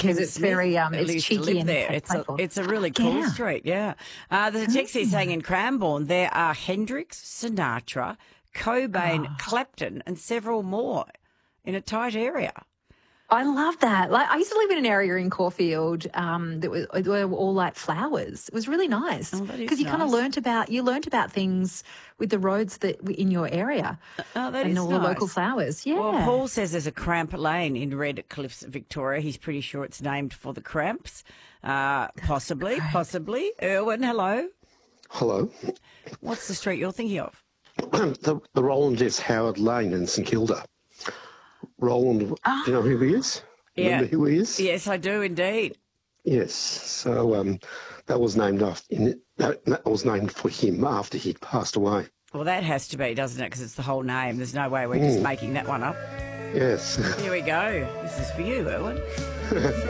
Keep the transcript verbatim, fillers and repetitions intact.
because it's Smith very um, used it's to cheeky live and there. It's a, playful. it's a really cool Yeah. street, yeah. Uh, there's a text here saying in Cranbourne there are Hendrix, Sinatra, Cobain, Oh. Clapton and several more in a tight area. I love that. Like, I used to live in an area in Caulfield um, that was they were all like flowers. It was really nice Oh, that is because you kind of nice. learnt about you learnt about things with the roads that in your area Oh, that and is all nice. the local flowers. Yeah. Well, Paul says there's a Cramp Lane in Red Cliffs, Victoria. He's pretty sure it's named for the Cramps. Uh, possibly, possibly. Erwin, hello. Hello. What's the street you're thinking of? the, the Roland S. Howard Lane in St Kilda. Roland, Ah. do you know who he is? Yeah. Remember who he is? Yes, I do indeed. Yes. So um, that was named after in, that, that was named for him after he'd passed away. Well, that has to be, doesn't it? Because it's the whole name. There's no way we're just making that one up. Yes. Here we go. This is for you, Erwin.